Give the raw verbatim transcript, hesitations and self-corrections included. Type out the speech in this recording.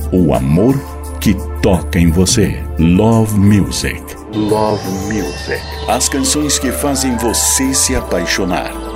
o amor que toca em você. Love Music. Love Music. As canções que fazem você se apaixonar.